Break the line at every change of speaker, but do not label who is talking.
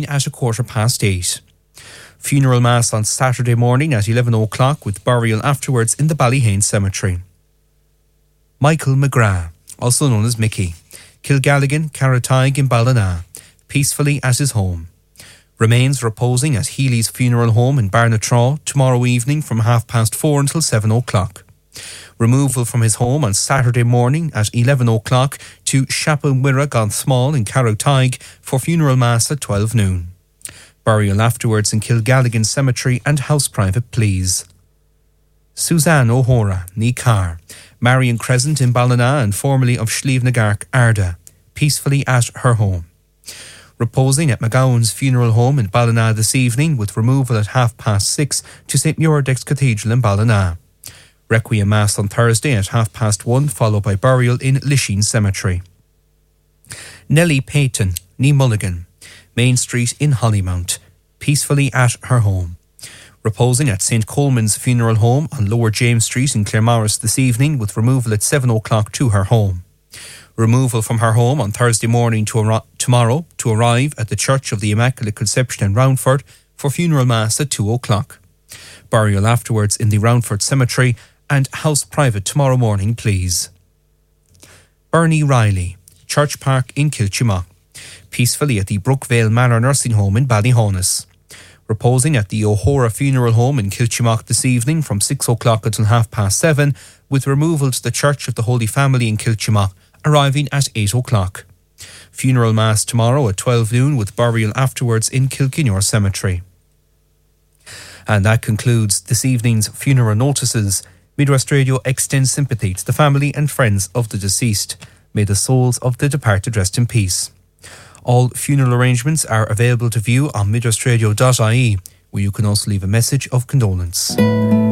at 8:15. Funeral mass on Saturday morning at 11 o'clock with burial afterwards in the Ballyhane Cemetery. Michael McGrath, also known as Mickey, Kilgalligan, Carrottygue in Ballina, peacefully at his home. Remains reposing at Healy's Funeral Home in Barnatraw tomorrow evening from 4:30 until 7 o'clock. Removal from his home on Saturday morning at 11 o'clock to Chapel Wirra Small in Carrottygue for funeral mass at 12 noon. Burial afterwards in Kilgalligan Cemetery and house private please. Suzanne O'Hora, ní Carr, Marion Crescent in Ballina and formerly of Slievnagark, Arda, peacefully at her home. Reposing at McGowan's Funeral Home in Ballina this evening with removal at 6:30 to St Muirdex Cathedral in Ballina. Requiem Mass on Thursday at 1:30 followed by burial in Lisheen Cemetery. Nellie Payton, ní Mulligan, Main Street in Hollymount, peacefully at her home. Reposing at St Coleman's Funeral Home on Lower James Street in Claremorris this evening with removal at 7 o'clock to her home. Removal from her home on Thursday morning tomorrow to arrive at the Church of the Immaculate Conception in Roundford for funeral mass at 2 o'clock. Burial afterwards in the Roundford Cemetery and house private tomorrow morning please. Bernie Riley, Church Park in Kiltimagh, peacefully at the Brookvale Manor Nursing Home in Ballyhonus. Reposing at the O'Hora Funeral Home in Kiltimagh this evening from 6 o'clock until 7:30 with removal to the Church of the Holy Family in Kiltimagh, arriving at 8 o'clock. Funeral Mass tomorrow at 12 noon with burial afterwards in Kilkenore Cemetery. And that concludes this evening's funeral notices. Midwest Radio extends sympathy to the family and friends of the deceased. May the souls of the departed rest in peace. All funeral arrangements are available to view on midwestradio.ie, where you can also leave a message of condolence.